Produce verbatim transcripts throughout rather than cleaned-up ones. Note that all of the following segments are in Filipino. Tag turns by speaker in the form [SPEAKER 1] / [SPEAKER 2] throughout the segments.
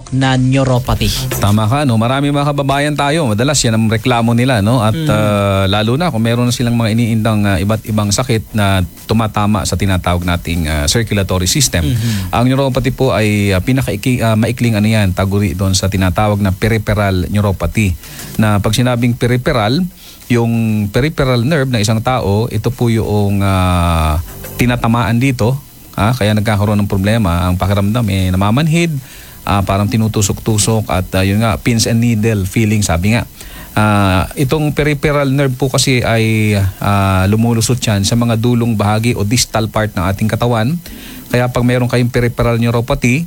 [SPEAKER 1] Doc, na neuropathy?
[SPEAKER 2] Tama ka, no? Marami mga kababayan tayo. Madalas yan ang reklamo nila, no? At mm. uh, lalo na kung meron na silang mga iniindang uh, iba't ibang sakit na tumatama sa tinatawag nating uh, circulatory system. Mm-hmm. Ang neuropathy po ay uh, pinaka-maikling uh, maikling ano yan, taguri doon sa tinatawag na peripheral neuropathy. Na pag sinabing peripheral, yung peripheral nerve ng isang tao, ito po yung uh, tinatamaan dito. Ah, kaya nagkakaroon ng problema. Ang pakiramdam eh namamanhid, ah, parang tinutusok-tusok at uh, yun nga, pins and needle feeling, sabi nga. Ah, itong peripheral nerve po kasi ay ah, lumulusot yan sa mga dulong bahagi o distal part ng ating katawan. Kaya pag mayroon kayong peripheral neuropathy,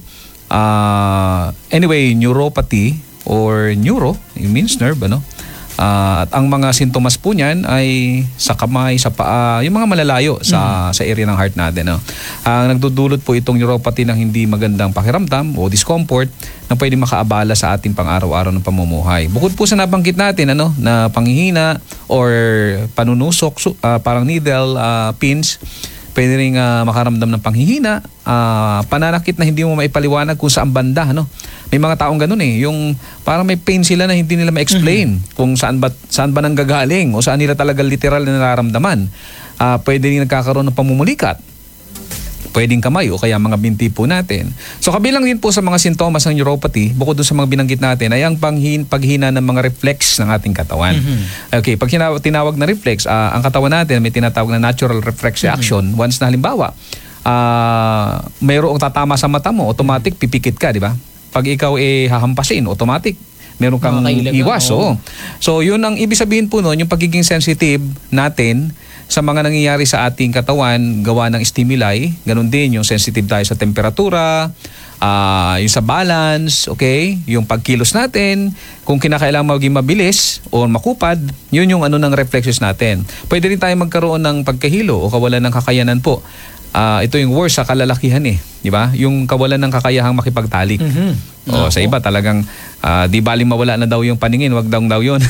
[SPEAKER 2] ah, anyway, neuropathy or neuro, it means nerve, ano? Uh, at ang mga sintomas po niyan ay sa kamay, sa paa, yung mga malalayo sa mm. sa area ng heart natin. No? Ang uh, nagdudulot po itong neuropathy ng hindi magandang pakiramdam o discomfort na pwede makaabala sa ating pang-araw-araw ng pamumuhay. Bukod po sa nabanggit natin ano, na panghihina or panunusok, uh, parang needle, uh, pins, pwede rin uh, makaramdam ng panghihina, uh, pananakit na hindi mo maipaliwanag kung saan banda. Ano? May mga taong ganun eh, yung parang may pain sila na hindi nila ma-explain mm-hmm. kung saan ba, saan ba nanggagaling o saan nila talaga literal na nararamdaman. Uh, pwede rin nagkakaroon ng pamumulikat. Pwedeng kamay o kaya mga binti po natin. So kabilang din po sa mga sintomas ng neuropathy, bukod dun sa mga binanggit natin, ay ang panghin, paghina ng mga reflex ng ating katawan. Mm-hmm. Okay, pag tinawag, tinawag na reflex, uh, ang katawan natin may tinatawag na natural reflex reaction. Mm-hmm. Once na halimbawa, uh, mayroong tatama sa mata mo, automatic pipikit ka, di ba? Pag ikaw eh hahampasin, automatic meron kang iwas. Oh. So yun ang ibig sabihin po noon, yung pagiging sensitive natin sa mga nangyayari sa ating katawan, gawa ng stimuli. Ganun din yung sensitive tayo sa temperatura, uh, yung sa balance, okay? Yung pagkilos natin, kung kinakailangan maging mabilis o makupad, yun yung ano ng reflexes natin. Pwede rin tayo magkaroon ng pagkahilo o kawalan ng kakayanan po. Uh, ito yung worst sa kalalakihan eh, di ba? Yung kawalan ng kakayahang makipagtalik. Mm-hmm. O, no, sa iba talagang uh, di baling mawala na daw yung paningin, wag daw daw yun.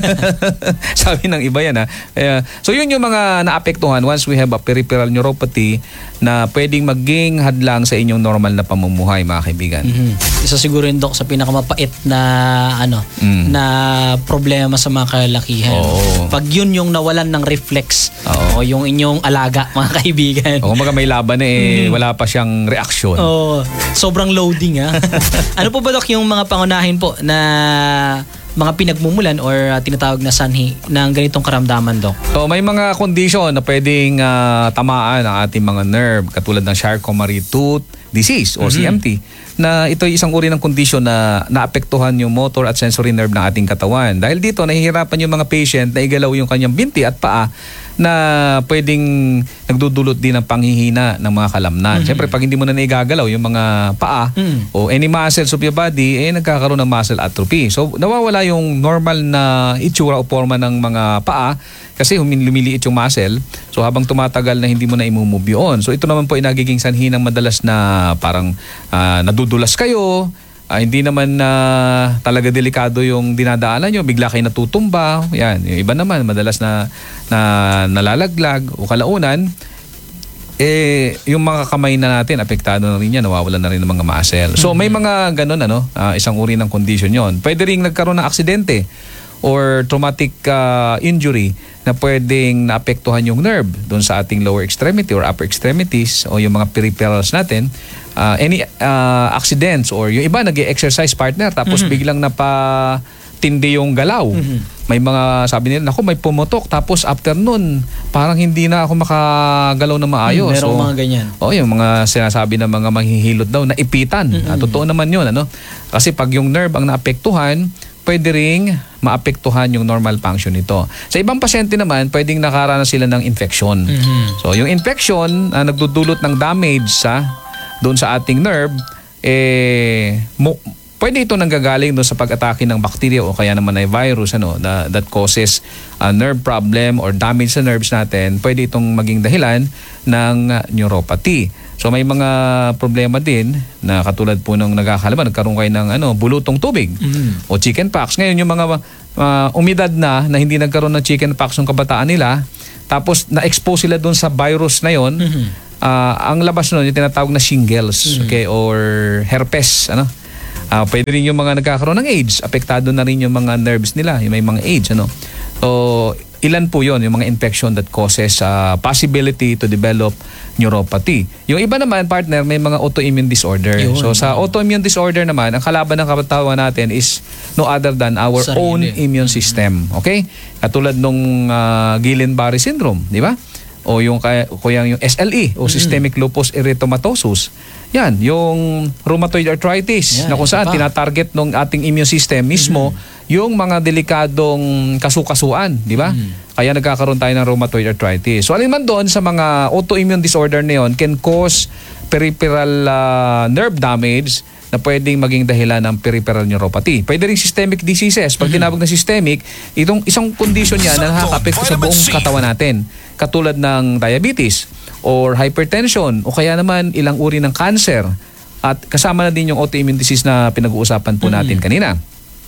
[SPEAKER 2] Sabi ng iba yan ha. Uh, so yun yung mga naapektuhan once we have a peripheral neuropathy na pwedeng maging hadlang sa inyong normal na pamumuhay, mga kaibigan.
[SPEAKER 1] Mm-hmm. Isa siguro yun, Dok, sa pinakamapait na ano mm. na problema sa mga kalalakihan. Oo. Pag yun yung nawalan ng reflex o yung inyong alaga, mga kaibigan.
[SPEAKER 2] O kumbaga may laban eh, mm. wala pa siyang reaksyon.
[SPEAKER 1] Oo. Sobrang loading ha. Ano po ba, Dok, yung mga pangunahin po na mga pinagmumulan or uh, tinatawag na sanhi ng ganitong karamdaman, Dok?
[SPEAKER 2] So may mga condition na pwedeng uh, tamaan ang ating mga nerve katulad ng Charcot-Marie-Tooth disease o mm-hmm. C M T, na ito ay isang uri ng kondisyon na naapektuhan yung motor at sensory nerve ng ating katawan. Dahil dito, nahihirapan yung mga patient na igalaw yung kanyang binti at paa na pwedeng nagdudulot din ng panghihina ng mga kalamnan. Mm-hmm. Siyempre, pag hindi mo na naigagalaw yung mga paa mm-hmm. o any muscles of your body, eh nagkakaroon ng muscle atrophy. So, nawawala yung normal na itsura o forma ng mga paa kasi lumiliit yung muscle. So, habang tumatagal na hindi mo na imumove yun. So, ito naman po ay nagiging sanhi ng madalas na parang uh, nadudulas kayo. Uh, hindi naman na uh, talaga delikado yung dinadaanan nyo, bigla kayo natutumba. Yan, yung iba naman madalas na, na nalalaglag o kalaunan, eh yung mga kamay na natin apektado na rin yan, nawawalan na rin ng mga muscle. So may mga ganun ano, uh, isang uri ng condition yon. Pwede rin nagkaroon ng aksidente or traumatic uh, injury na pwedeng naapektuhan yung nerve doon sa ating lower extremity or upper extremities o yung mga peripherals natin. Uh, any uh, accidents or yung iba nag-exercise partner tapos mm-hmm. biglang napatindi yung galaw. Mm-hmm. May mga sabi nila, naku, may pumutok tapos after nun parang hindi na ako makagalaw na maayos.
[SPEAKER 1] Mm, merong
[SPEAKER 2] so,
[SPEAKER 1] mga ganyan.
[SPEAKER 2] Oh, yung mga sinasabi ng mga manghihilot daw na ipitan. Mm-hmm. Uh, totoo naman yun. Ano? Kasi pag yung nerve ang naapektuhan, pwede ring maapektuhan yung normal function nito. Sa ibang pasyente naman, pwedeng nakaranas sila ng infection. Mm-hmm. So yung infection, uh, nagdudulot ng damage sa doon sa ating nerve, eh, mo, pwede ito nanggagaling doon sa pag-atake ng bacteria o kaya naman ay virus ano, na, that causes a nerve problem or damage sa nerves natin. Pwede itong maging dahilan ng neuropathy. So may mga problema din na katulad po ng nagkakalaman, nagkaroon kayo ng ano, bulutong tubig mm. o chickenpox. Ngayon yung mga uh, umidad na na hindi nagkaroon ng chickenpox ng kabataan nila, tapos na-expose sila doon sa virus na yon. Mm-hmm. Uh, ang labas nun yung tinatawag na shingles, mm-hmm. okay, or herpes, ano? Uh, pwede rin yung mga nagkakaroon ng AIDS, apektado na rin yung mga nerves nila, yung may mga AIDS, ano. So, ilan po yon yung mga infection that causes uh, possibility to develop neuropathy. Yung iba naman, partner, may mga autoimmune disorder.
[SPEAKER 1] Yun.
[SPEAKER 2] So, sa autoimmune disorder naman, ang kalaban ng katawan natin is no other than our
[SPEAKER 1] Sarili.
[SPEAKER 2] own immune system. Okay? Katulad nung uh, Guillain-Barré syndrome, di ba? O yung kaya yung S L E o systemic lupus erythematosus. Yan, yung rheumatoid arthritis
[SPEAKER 1] Yan,
[SPEAKER 2] na kung saan
[SPEAKER 1] ito pa.
[SPEAKER 2] tinatarget ng ating immune system mismo yung mga delikadong kasukasuan, di ba? Kaya nagkakaroon tayo ng rheumatoid arthritis. So alin man doon sa mga autoimmune disorder na yun can cause peripheral uh, nerve damage na pwedeng maging dahilan ng peripheral neuropathy. Pwede rin systemic diseases. Pag tinawag na systemic, itong isang condition yan na nakaka-apekto sa buong katawan natin. Katulad ng diabetes or hypertension o kaya naman ilang uri ng cancer. At kasama na din yung autoimmune disease na pinag-uusapan po natin kanina.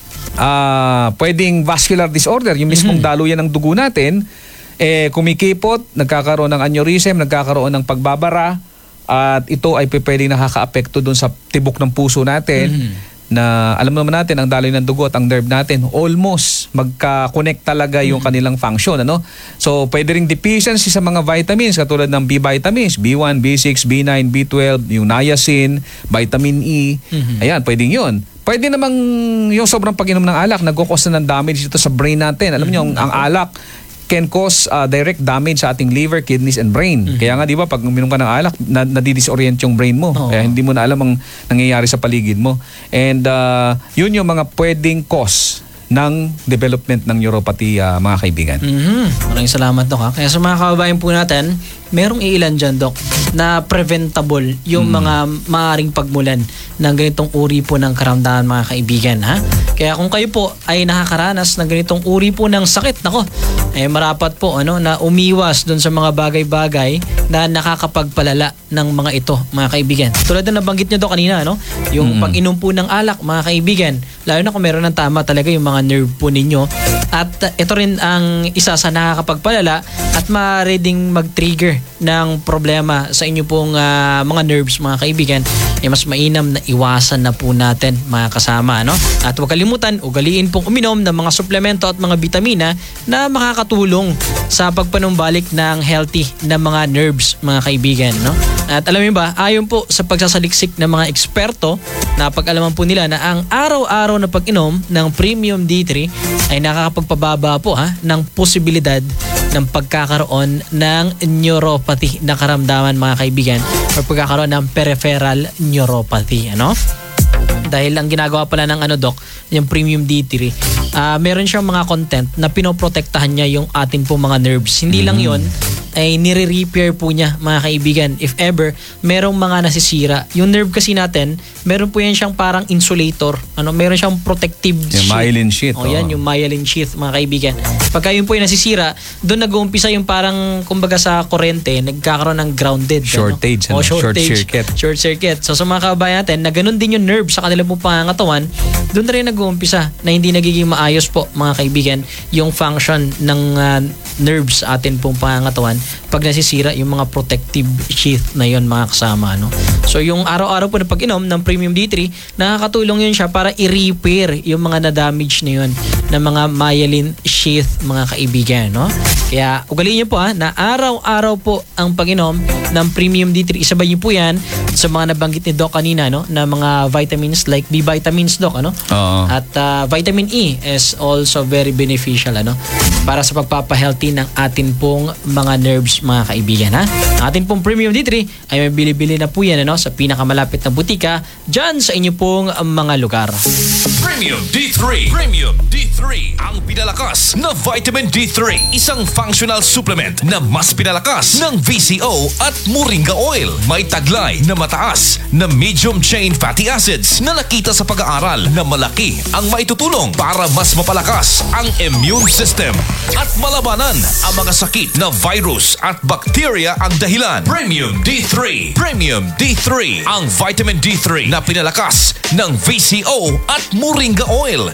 [SPEAKER 2] Uh, pwedeng vascular disorder, yung mismong daluyan ng dugo natin, eh, kumikipot, nagkakaroon ng aneurysm, nagkakaroon ng pagbabara, at ito ay pwedeng nakaka-apekto dun sa tibok ng puso natin, mm-hmm. na alam naman natin ang daloy ng dugo at ang nerve natin almost magka-connect talaga yung mm-hmm. kanilang function, ano? So pwede ring deficiency sa mga vitamins katulad ng B vitamins, B one, B six, B nine, B twelve, yung niacin, vitamin E. Mm-hmm. Ayan, pwedeng yun. Pwede namang yung sobrang pag-inom ng alak nagko-cause na ng damage dito sa brain natin. Alam mm-hmm. niyo, ang alak can cause uh, direct damage sa ating liver, kidneys, and brain. Mm-hmm. Kaya nga, di ba, pag uminom ka ng alak, na, nadidisorient yung brain mo. Oh. Kaya hindi mo na alam ang nangyayari sa paligid mo. And uh, yun yung mga pwedeng cause ng development ng neuropathy, uh, mga kaibigan.
[SPEAKER 1] Mm-hmm. Maraming salamat, Dok. Ha? Kaya sa mga kababayan po natin, merong ilan dyan, Dok, na preventable yung mm. mga maaaring pagmulan ng ganitong uri po ng karamdaman, mga kaibigan. Ha? Kaya kung kayo po ay nakakaranas ng ganitong uri po ng sakit, nako, eh marapat po ano, na umiwas dun sa mga bagay-bagay na nakakapagpalala ng mga ito, mga kaibigan. Tulad na nabanggit nyo, Dok, kanina, no? Yung mm. pag-inom po ng alak, mga kaibigan, lalo na kung meron ng tama talaga yung mga nerve po ninyo. At uh, ito rin ang isa sa nakakapagpalala at maaari ding mag-trigger ng problema sa inyo pong uh, mga nerves, mga kaibigan. Eh mas mainam na iwasan na po natin, mga kasama, no? At huwag kalimutan, ugaliin pong uminom ng mga suplemento at mga bitamina na makakatulong sa pagpanumbalik ng healthy na mga nerves, mga kaibigan, no? At alam niyo ba, ayon po sa pagsasaliksik ng mga eksperto, napag-alaman po nila na ang araw-araw na pag-inom ng Premium D three ay nakakapagpababa po ha, ng posibilidad ng pagkakaroon ng neuropathy na karamdaman, mga kaibigan, o pagkakaroon ng peripheral neuropathy, ano? Dahil ang ginagawa pala ng ano, Doc, yung Premium D three, uh, meron siyang mga content na pinoprotektahan niya yung atin po mga nerves. Hindi mm. lang yon ay nire-repair po niya, mga kaibigan. If ever, merong mga nasisira. Yung nerve kasi natin, meron po yan siyang parang insulator. Ano, meron siyang protective
[SPEAKER 2] yung
[SPEAKER 1] sheath.
[SPEAKER 2] myelin sheath.
[SPEAKER 1] O yan, yung myelin sheath, mga kaibigan. Pagka yun po yung nasisira, doon nag-uumpisa yung parang, kumbaga sa kurente, nagkakaroon ng grounded.
[SPEAKER 2] Shortage.
[SPEAKER 1] Ano? O,
[SPEAKER 2] ano?
[SPEAKER 1] shortage.
[SPEAKER 2] Short circuit.
[SPEAKER 1] Short circuit. So sa mga kababayan natin, na ganun din yung nerve sa kanilang pong pangangatawan, doon na rin nag-uumpisa na hindi nagiging maayos po, mga kaibigan, yung function ng uh, nerves sa atin pong pangangatawan pag nasisira yung mga protective sheath na yon, mga kasama, no? So yung araw-araw po na pag-inom ng Premium D three, nakakatulong yun siya para i-repair yung mga na-damage na yun ng mga myelin sheath, mga kaibigan, no? Kaya ugaliin niyo po ha, na araw-araw po ang pag-inom ng Premium D three. Isabay niyo po yan sa mga nabanggit ni Doc kanina, no? Na mga vitamins like B vitamins, Doc, ano?
[SPEAKER 2] Oo.
[SPEAKER 1] At uh, vitamin E is also very beneficial, ano? Para sa pagpapahealthy ng atin pong mga nerves, mga kaibigan, ha? Ang atin pong Premium D three ay may bili-bili na po yan, ano? Sa pinakamalapit na butika dyan sa inyo pong mga lugar.
[SPEAKER 3] Premium D three. Premium D three. Ang pinalakas na vitamin D three. Isang functional supplement na mas pinalakas ng V C O at Moringa Oil. May taglay na mataas na medium chain fatty acids na nakita sa pag-aaral na malaki ang maitutulong para mas mapalakas ang immune system at malabanan ang mga sakit na virus at bacteria ang dahilan. Premium D three. Premium D three. Ang vitamin D three na pinalakas ng V C O at Moringa Oil.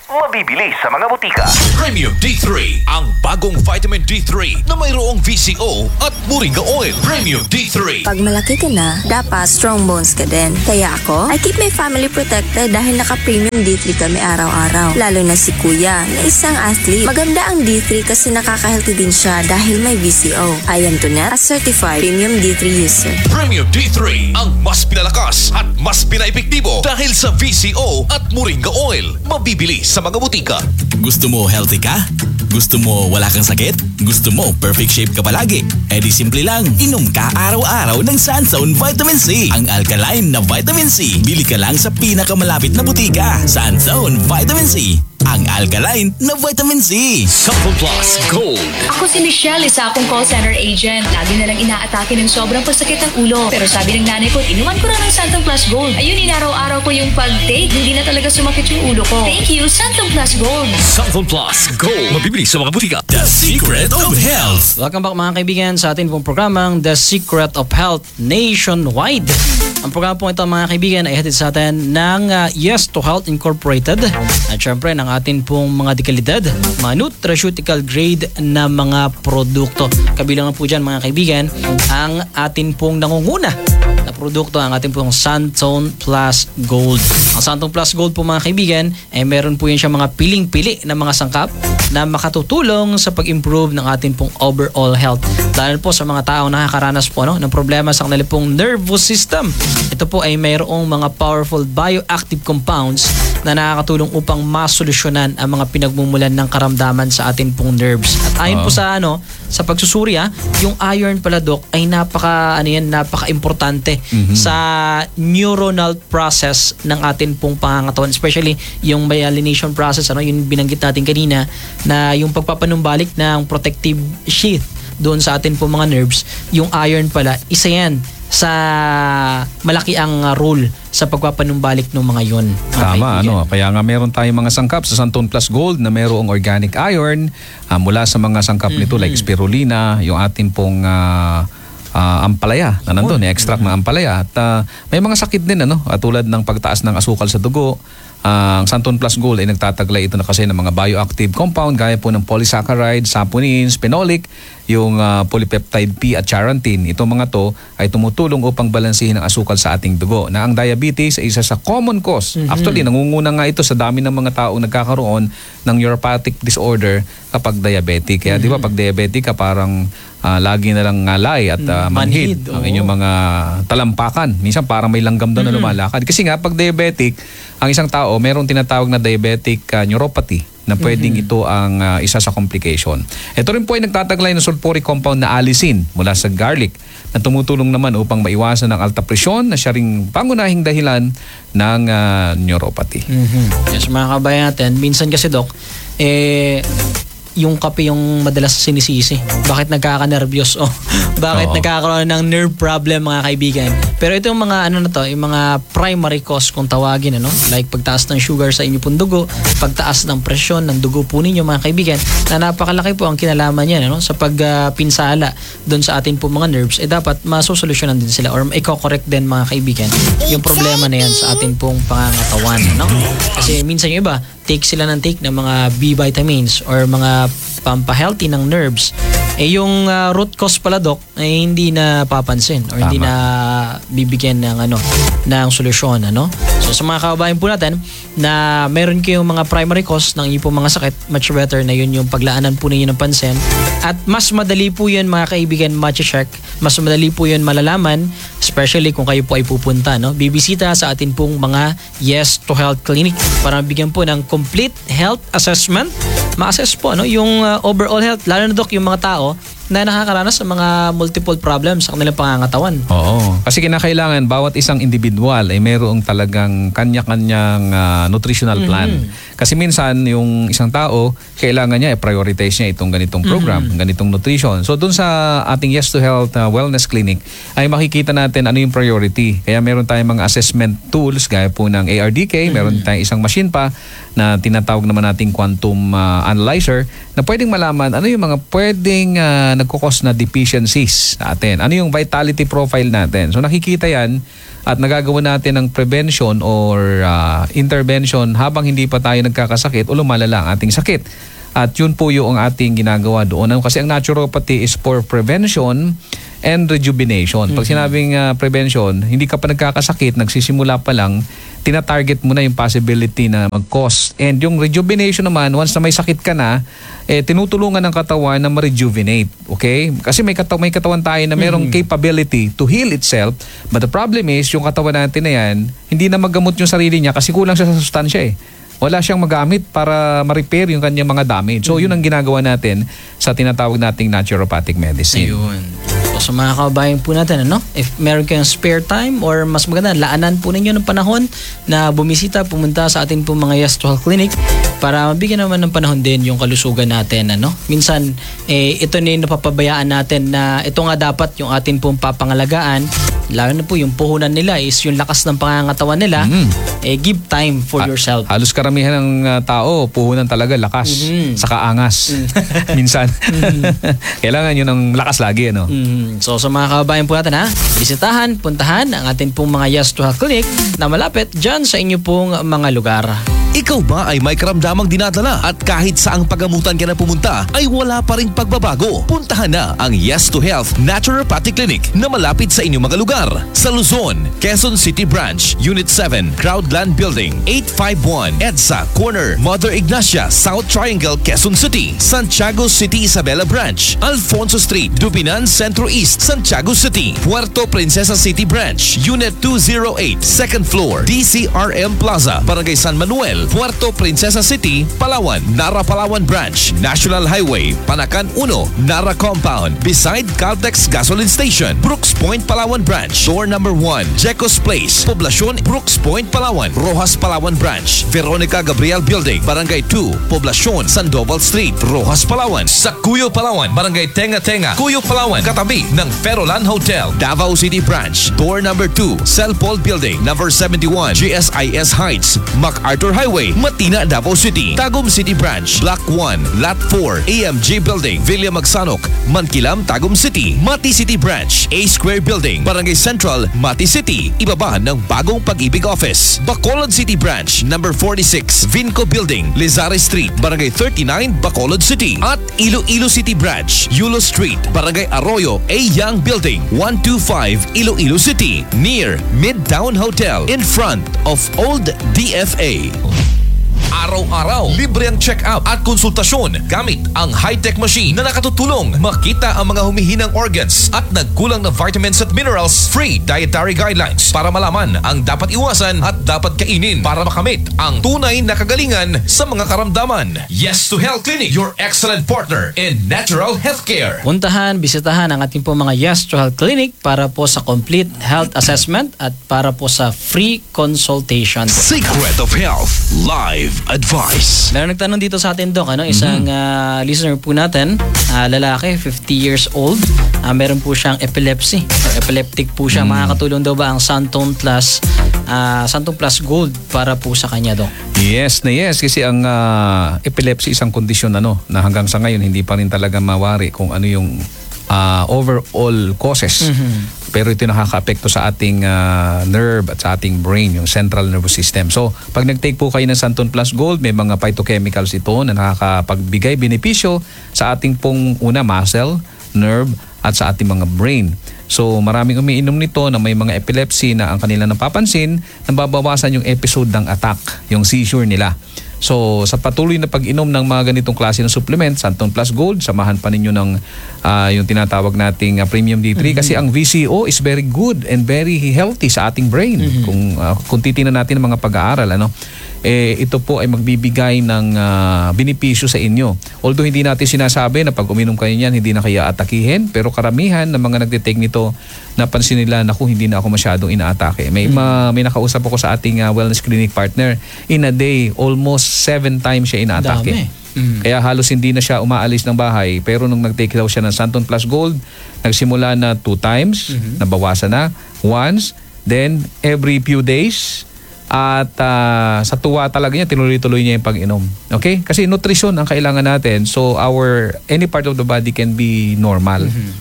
[SPEAKER 3] mabibili sa mga butika. Premium D three, ang bagong vitamin D three na mayroong V C O at Moringa Oil. Premium D three.
[SPEAKER 4] Pag malaki ka na, dapat strong bones ka din. Kaya ako, I keep my family protected dahil naka-premium D three kami araw-araw. Lalo na si Kuya, na isang athlete. Maganda ang D three kasi nakaka-healthy din siya dahil may V C O. I am Tonet, a certified premium D three user.
[SPEAKER 3] Premium D three, ang mas pinalakas at mas pinaepektibo dahil sa V C O at Moringa Oil. Mabibili sa mga butika.
[SPEAKER 5] Gusto mo healthy ka? Gusto mo wala kang sakit? Gusto mo perfect shape ka palagi? Eh di simple lang, inom ka araw-araw ng Sunzone Vitamin C. Ang alkaline na Vitamin C. Bili ka lang sa pinakamalapit na butika. Sunzone Vitamin C. Ang alkaline na Vitamin C.
[SPEAKER 3] Sunzone Plus Gold.
[SPEAKER 6] Ako si Michelle, isa akong call center agent. Lagi na lang inaatake ng sobrang pasakit ng ulo. Pero sabi ng nanay ko, inuman ko na ng Sunzone Plus Gold. Ayun, inaraw-araw ko yung pag-take. Hindi na talaga sumakit yung ulo ko. Thank you, Sunzone Plus Gold.
[SPEAKER 3] Sunzone Plus Gold. Mabibili sa mga butika.
[SPEAKER 5] The Secret of Health.
[SPEAKER 1] Welcome back mga kaibigan sa ating pong programang The Secret of Health Nationwide. Ang programa po ito mga kaibigan ay hatid sa atin ng uh, Yes to Health Incorporated at syempre ng atin pong mga dekalidad, mga nutraceutical grade na mga produkto. Kabilang po dyan mga kaibigan ang atin pong nangunguna na produkto, ang ating pong Sunzone Plus Gold. Ang Sunzone Plus Gold po mga kaibigan ay meron po yan siya mga piling-pili na mga sangkap na makatutulong sa pag-improve ng ating pong overall health. Dahil po sa mga taong nakakaranas po no, ng problema sa kanilang pong nervous system. Ito po ay mayroong mga powerful bioactive compounds na nakakatulong upang masolusyonan ang mga pinagmumulan ng karamdaman sa ating pong nerves. At ayon po sa ano, sa pagsusuri ha, yung iron pala Dok ay napaka ano yan, napaka-importante mm-hmm. sa neuronal process ng ating pong pangangatawan, especially yung myelination process, ano, yung binanggit natin kanina na yung pagpapanumbalik ng protective sheath doon sa atin pong mga nerves, yung iron pala, isa yan sa malaki ang uh, role sa pagpapanumbalik ng mga yon.
[SPEAKER 2] Tama, ano, kaya nga meron tayong mga sangkap sa Sunzone Plus Gold na merong organic iron uh, mula sa mga sangkap nito mm-hmm. like spirulina, yung ating pong uh, uh, ampalaya na nandun, oh. extract mm-hmm. ng ampalaya. At uh, may mga sakit din, ano, tulad ng pagtaas ng asukal sa dugo. Uh, ang Sunzone Plus Gold ay nagtataglay ito na kasi ng mga bioactive compound gaya po ng polysaccharide, saponin, phenolic, yung uh, polypeptide P at charantin. Itong mga to ay tumutulong upang balansihin ang asukal sa ating dugo. Na ang diabetes ay isa sa common cause. Mm-hmm. Actually, nangunguna nga ito sa dami ng mga taong nagkakaroon ng neuropathic disorder kapag diabetic. Kaya mm-hmm. di ba pag diabetic ka parang uh, lagi na lang ngalay at uh, manhid, manhid ang inyong mga talampakan. Minsan parang may langgam doon mm-hmm. na lumalakad. Kasi nga pag diabetic, ang isang tao mayroong tinatawag na diabetic uh, neuropathy na pwedeng mm-hmm. ito ang uh, isa sa complication. Ito rin po ay nagtataglay ng sulfuric compound na allicin mula sa garlic na tumutulong naman upang maiwasan ang alta presyon na siya ring pangunahing dahilan ng uh, neuropathy.
[SPEAKER 1] Mm-hmm. Yes, mga kabayan natin, minsan kasi Dok, eh, yung kape yung madalas sinisisi. Bakit nagkaka-nervyos? O, bakit Oo. nagkakaroon ng nerve problem mga kaibigan? Pero ito yung mga ano na to, yung mga primary cause kung tawagin, ano? Like pagtaas ng sugar sa inyong pong dugo, pagtaas ng presyon ng dugo po ninyo mga kaibigan, na napakalaki po ang kinalaman niyan, ano? Sa pagpinsala uh, doon sa atin po mga nerves, eh dapat masosolusyonan din sila or i-correct din mga kaibigan yung problema na yan sa atin pong pangangatawan, no? Kasi minsan yung iba, take sila ng take ng mga B vitamins or mga pampahealthy ng nerves. Eh yung uh, root cause pala Dok ay eh, hindi na papansin or Tama. hindi na bibigyan ng ano ng solusyon, ano. So sa mga kababayan po natin na meron kayong mga primary cause ng inyong mga sakit, much better na yun yung paglaanan po ninyo ng pansin at mas madali po yun mga kaibigan ma-check, mas madali po yun malalaman, especially kung kayo po ay pupunta, no, bibisita sa atin pong mga Yes to Health Clinic para bigyan po ng complete health assessment, ma-assess po no yung uh, overall health, lalo na Dok yung mga tao na nakakaranas sa mga multiple problems sa kanilang pangangatawan.
[SPEAKER 2] Oo. Kasi kinakailangan bawat isang individual ay mayroong talagang kanya-kanyang uh, nutritional plan. Mm-hmm. Kasi minsan yung isang tao, kailangan niya i-prioritize niya itong ganitong program, mm-hmm. ganitong nutrition. So doon sa ating Yes to Health uh, Wellness Clinic ay makikita natin ano yung priority. Kaya meron tayong mga assessment tools gaya po ng A R D K, mm-hmm. meron tayong isang machine pa na tinatawag naman nating quantum uh, analyzer na pwedeng malaman ano yung mga pwedeng uh, nagkukos na deficiencies natin. Ano yung vitality profile natin. So nakikita yan at nagagawa natin ng prevention or uh, intervention habang hindi pa tayo nagkakasakit o lumalala ang ating sakit. At yun po yung ating ginagawa doon. Kasi ang naturopathy is for prevention and rejuvenation. Pag sinabing uh, prevention, hindi ka pa nagkakasakit, nagsisimula pa lang, tina-target mo na yung possibility na mag-cause. And yung rejuvenation naman, once na may sakit ka na, eh, tinutulungan ng katawan na ma-rejuvenate. Okay? Kasi may, kata- may katawan tayo na merong mm-hmm. capability to heal itself. But the problem is, yung katawan natin na yan, hindi na magamot yung sarili niya kasi kulang siya sa sustansya eh. Wala siyang magamit para ma-repair yung kanyang mga damage. So, yun ang ginagawa natin sa tinatawag nating naturopathic medicine.
[SPEAKER 1] Ayun. So, sa mga kababayan po natin, ano? If meron kayong spare time or mas maganda, laanan po ninyo ng panahon na bumisita, pumunta sa ating po mga Yes to Health Clinic para mabigyan naman ng panahon din yung kalusugan natin, ano? Minsan, eh, ito na yung napapabayaan natin na ito nga dapat yung atin pong papangalagaan. Lalo na po yung puhunan nila is yung lakas ng pangangatawan nila. Mm. Eh, give time for
[SPEAKER 2] Ha-
[SPEAKER 1] yourself.
[SPEAKER 2] Halos karamihan ng uh, tao, puhunan talaga, lakas,
[SPEAKER 1] Mhm.
[SPEAKER 2] saka angas. Minsan. Kailangan yun ng lakas lagi, ano?
[SPEAKER 1] Mm. So sa mga kababayan po natin ha, bisitahan, puntahan ang ating pong mga Yes to Health Clinic na malapit dyan sa inyo pong mga lugar.
[SPEAKER 3] Ikaw ba ay may karamdamang dinadala at kahit saang pagamutan ka na pumunta ay wala pa ring pagbabago? Puntahan na ang Yes to Health Naturopathic Clinic na malapit sa inyong mga lugar. Sa Luzon, Quezon City Branch, Unit seven, Crowdland Building, eight five one, EDSA Corner, Mother Ignacia, South Triangle, Quezon City. Santiago City Isabela Branch, Alfonso Street, Dubinan Centro East, Santiago City. Puerto Princesa City Branch, Unit two oh eight, second floor, D C R M Plaza, Barangay San Manuel, Puerto Princesa City, Palawan. Nara Palawan Branch, National Highway, Panacan one, Nara Compound, beside Caltex Gasoline Station. Brooks Point Palawan Branch, door number one, Jecos Place, Poblacion, Brooks Point Palawan. Rojas Palawan Branch, Veronica Gabriel Building, Barangay two, Poblacion, Sandoval Street, Rojas Palawan. Sa Cuyo Palawan, Barangay Tenga Tenga, Cuyo Palawan, katabi ng Ferolan Hotel. Davao City Branch, door number two, Celpol Building, number seventy-one, G S I S Heights, MacArthur Highway, Matina, Davao City. Tagum City Branch, Block one, Lot four, A M G Building, Villa Magsanok, Mankilam, Tagum City. Mati City Branch, A Square Building, Barangay Central, Mati City. Ibaba ng Bagong Pag-ibig Office. Bacolod City Branch, number forty-six, Vinco Building, Lizares Street, Barangay thirty-nine, Bacolod City. At Iloilo City Branch, Yulo Street, Barangay Arroyo, A Young Building, one twenty-five, Iloilo City. Near Midtown Hotel, in front of Old D F A. Araw-araw, libre ang check-up at konsultasyon gamit ang high-tech machine na nakatutulong makita ang mga humihinang organs at nagkulang na vitamins at minerals. Free dietary guidelines para malaman ang dapat iwasan at dapat kainin para makamit ang tunay na kagalingan sa mga karamdaman. Yes to Health Clinic, your excellent partner in natural healthcare.
[SPEAKER 1] Puntahan, bisitahan ang ating po mga Yes to Health Clinic para po sa complete health assessment at para po sa free consultation.
[SPEAKER 3] Secret of Health Live Advice.
[SPEAKER 1] Meron nagtanong dito sa atin, Doc, ano? Isang uh, listener po natin, uh, lalaki, fifty years old. Uh, meron po siyang epilepsy. Or epileptic po siya. Mm. Makakatulong daw ba ang Santon Plus, uh, Santon Plus Gold para po sa kanya, Doc?
[SPEAKER 2] Yes na yes. Kasi ang uh, epilepsy isang kondisyon ano, na hanggang sa ngayon hindi pa rin talaga mawari kung ano yung uh, overall causes. Mm-hmm. Pero ito nakaka-apekto sa ating uh, nerve at sa ating brain, yung central nervous system. So, pag nag-take po kayo ng Santon Plus Gold, may mga phytochemicals ito na nakakapagbigay benepisyo sa ating pong una muscle, nerve, at sa ating mga brain. So, maraming umiinom nito na may mga epilepsy na ang kanila napapansin, nababawasan yung episode ng attack, yung seizure nila. So, sa patuloy na pag-inom ng mga ganitong klase ng supplement, Santon Plus Gold, samahan pa ninyo ng uh, yung tinatawag nating uh, Premium D three. Mm-hmm. Kasi ang V C O is very good and very healthy sa ating brain. Mm-hmm. Kung, uh, kung titingnan natin ang mga pag-aaral, ano, eh, ito po ay magbibigay ng uh, benepisyo sa inyo. Although hindi natin sinasabi na pag uminom kayo niyan, hindi na kaya atakihin. Pero karamihan ng mga nagtitake nito, napansin nila na kung hindi na ako masyadong inaatake. May, mm-hmm. ma, may nakausap ako sa ating uh, wellness clinic partner. In a day, almost seven times siya inaatake. Mm-hmm. Kaya halos hindi na siya umaalis ng bahay. Pero nung nag-take daw siya ng Santon Plus Gold, nagsimula na two times, mm-hmm. nabawasan na, once, then every few days, at uh, sa tuwa talaga niya, tinuloy-tuloy niya yung pag-inom. Okay? Kasi nutrition ang kailangan natin. So our, any part of the body can be normal. Mm-hmm.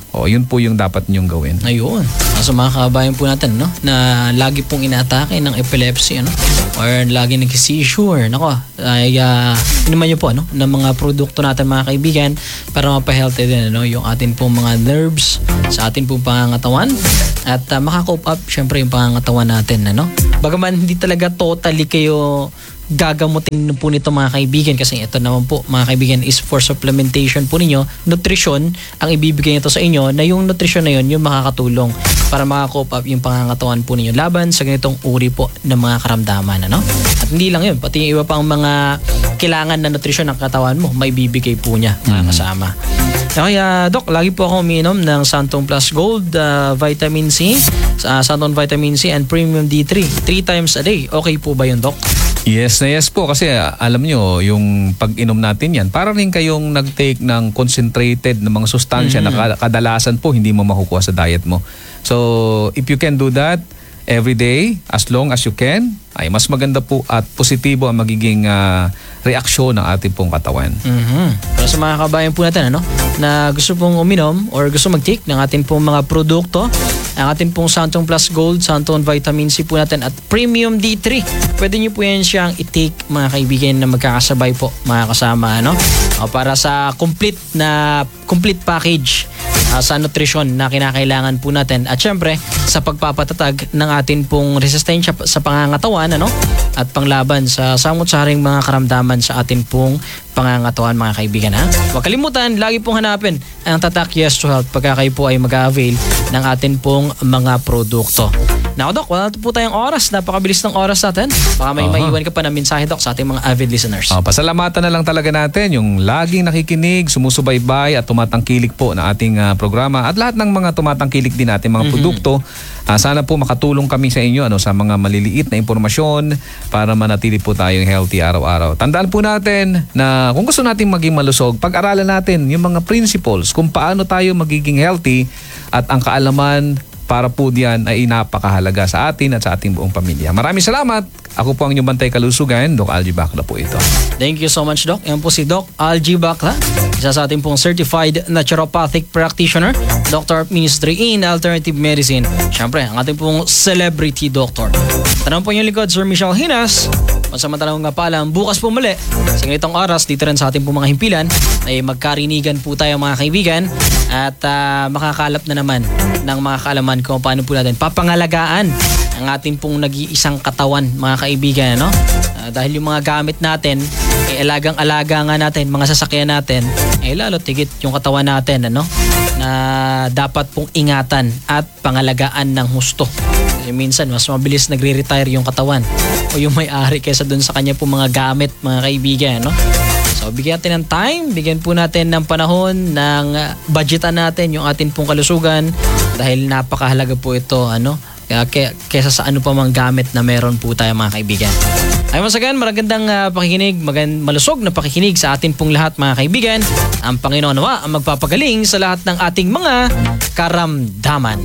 [SPEAKER 2] O, yun po yung dapat niyong gawin.
[SPEAKER 1] Ayun. Sa mga kabayan po natin, no, na lagi pong inaatake ng epilepsy, ano, or lagi nag-seizure, nako, ay uh, inuman niyo po, ano, ng mga produkto natin, mga kaibigan, para mapahealthy din, ano, yung atin pong mga nerves sa atin pong pangangatawan, at uh, makakope up, syempre, yung pangangatawan natin, ano. Bagaman hindi talaga totally kayo gagamutin po nito, mga kaibigan, kasi ito naman po, mga kaibigan, is for supplementation po ninyo, nutrition ang ibibigay nito sa inyo, na yung nutrition na yun yung makakatulong para makakope up yung pangangatawan po ninyo laban sa ganitong uri po ng mga karamdaman, ano? At hindi lang yun, pati yung iba pang mga kailangan na nutrition ng katawan mo, may bibigay po niya, mga kasama. Kaya, Doc, lagi po ako uminom ng Santon Plus Gold, uh, Vitamin C, uh, Santon Vitamin C and Premium D three, three times a day. Okay po ba yun, Doc?
[SPEAKER 2] Yes na yes po, kasi uh, alam nyo, yung pag-inom natin yan, para rin kayong nag-take ng concentrated na mga sustansya
[SPEAKER 1] Mm-hmm.
[SPEAKER 2] na kadalasan po hindi mo makukuha sa diet mo. So, if you can do that every day, as long as you can, ay mas maganda po at positibo ang magiging uh, reaksyon ng ating pong katawan.
[SPEAKER 1] Mm-hmm. Para sa mga kabayan po natin, ano, na gusto pong uminom or gusto mag-take ng ating pong mga produkto, ang ating pong Santon Plus Gold, Santon Vitamin C po natin at Premium D three, pwede nyo po yan siyang i-take, mga kaibigan, na magkakasabay po, mga kasama, ano? O, para sa complete na complete package uh, sa nutrition na kinakailangan po natin, at syempre sa pagpapatatag ng atin pong resistensya sa pangangatawan, ano, at panglaban sa samot-saring mga karamdaman sa atin pong pangangatawan, mga kaibigan, ha. Huwag kalimutan, lagi pong hanapin ang Tatak Yes to Health pagka kayo po ay mag-avail ng atin pong mga produkto. Now, Doc, wala na po tayong oras. Napakabilis ng oras natin. Baka may
[SPEAKER 2] Aha.
[SPEAKER 1] maiwan ka pa ng mensahe, Doc, sa ating mga avid listeners.
[SPEAKER 2] Uh, pasalamatan na lang talaga natin yung laging nakikinig, sumusubaybay at tumatangkilik po na ating uh, programa at lahat ng mga tumatangkilik din natin mga produkto. Uh, sana po makatulong kami sa inyo, ano, sa mga maliliit na impormasyon para manatili po tayong healthy araw-araw. Tandaan po natin na kung gusto natin maging malusog, pag-aralan natin yung mga principles kung paano tayo magiging healthy, at ang kaalaman para po diyan ay napakahalaga sa atin at sa ating buong pamilya. Maraming salamat. Ako po ang inyong bantay kalusugan, Doc Algie Bacla po ito.
[SPEAKER 1] Thank you so much, Doc. Yan po si Doc Algie Bacla, isa sa ating pong certified naturopathic practitioner, Doctor of Ministry in Alternative Medicine. Siyempre, ang ating pong celebrity doctor. Tanong po yung likod, Sir Michelle Hinas. Pansamantalang nga pala, bukas po muli sa ganitong oras dito rin sa ating pong mga himpilan ay magkarinigan po tayo, mga kaibigan, at uh, makakalap na naman ng mga kaalaman kung paano po natin papangalagaan ang ating pong nag-iisang katawan, mga kaibigan, no? Uh, dahil yung mga gamit natin, ay alagang-alaga nga natin, mga sasakyan natin, ay lalo tigit yung katawan natin, ano? Na dapat pong ingatan at pangalagaan ng husto. Kasi minsan, mas mabilis nagre-retire yung katawan o yung may-ari kaysa dun sa kanya po mga gamit, mga kaibigan, no? So, bigyan natin ng time, bigyan po natin ng panahon, ng uh, budgetan natin yung atin pong kalusugan dahil napakahalaga po ito, ano? Kaya, kaya, kaysa sa ano pa mang gamit na meron po tayo, mga kaibigan. Ay, once again, magandang uh, pakikinig, magand malusog na pakikinig sa atin pong lahat, mga kaibigan. Ang Panginoon nawa ang magpapagaling sa lahat ng ating mga karamdaman.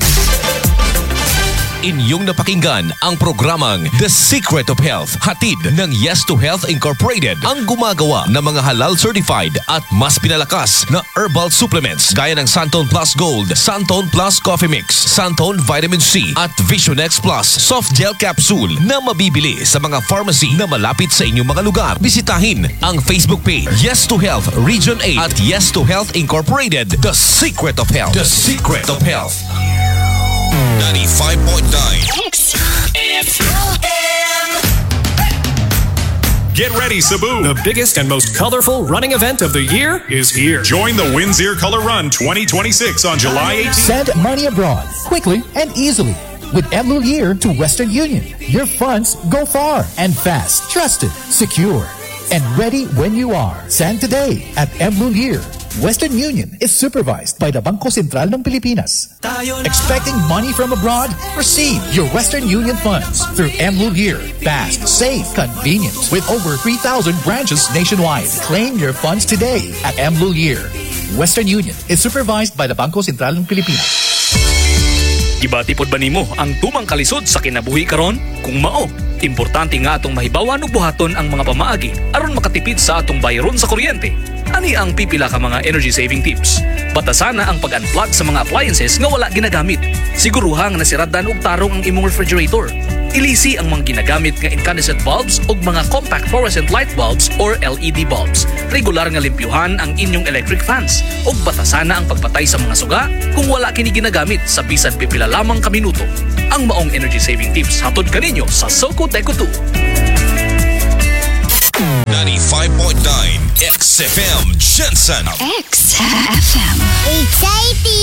[SPEAKER 3] Inyong napakinggan ang programang The Secret of Health, hatid ng Yes to Health Incorporated, ang gumagawa ng mga halal certified at mas pinalakas na herbal supplements gaya ng Santon Plus Gold, Santon Plus Coffee Mix, Santon Vitamin C at Vision X Plus Soft Gel Capsule na mabibili sa mga pharmacy na malapit sa inyong mga lugar. Bisitahin ang Facebook page Yes to Health Region eight at Yes to Health Incorporated, The Secret of Health. The Secret of Health. ninety-five point nine
[SPEAKER 6] X
[SPEAKER 3] F M.
[SPEAKER 7] Get ready, Cebu. The biggest and most colorful running event of the year is here. Join the Windsor Color Run twenty twenty-six on July eighteenth.
[SPEAKER 8] Send money abroad quickly and easily with Emlulier to Western Union. Your funds go far and fast, trusted, secure, and ready when you are. Send today at Emlulier. Western Union is supervised by the Bangko Sentral ng Pilipinas. Expecting money from abroad? Receive your Western Union funds through Emlulier. Fast, safe, convenient, with over three thousand branches nationwide. Claim your funds today at Emlulier. Western Union is supervised by the Bangko Sentral ng Pilipinas.
[SPEAKER 9] Iba tipod ba nimo ang tumang kalisod sa kinabuhi karon? Kung mao, Importante nga atong mahibawan ug buhaton ang mga pamaagi aron makatipid sa atong bayaron sa kuryente. Ani ang pipila ka mga energy saving tips. Batasan na ang pag-unplug sa mga appliances nga wala ginagamit. Siguruhang nasiradan og tarong ang imong refrigerator. Ilisi ang mga ginagamit nga incandescent bulbs ug mga compact fluorescent light bulbs or L E D bulbs. Regular nga limpyuhan ang inyong electric fans ug batasan na ang pagpatay sa mga suga kung wala kini ginagamit sa bisan pipila lamang ka minuto. Ang maong energy saving tips hatod kaninyo sa Soco Teco two.
[SPEAKER 3] ninety-five point nine X F M Jensen.
[SPEAKER 10] X F M. Exciting!